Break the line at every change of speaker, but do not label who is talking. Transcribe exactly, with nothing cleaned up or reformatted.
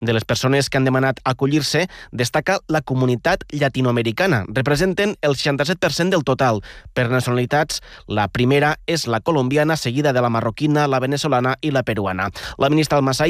De les persones que han demanat acollir-se, destaca la comunitat llatinoamericana. Representen el seixanta-set per cent del total. Per nacionalitats, la primera és la colombiana, seguida de la marroquina, la venezolana i la peruana. La ministra Almasai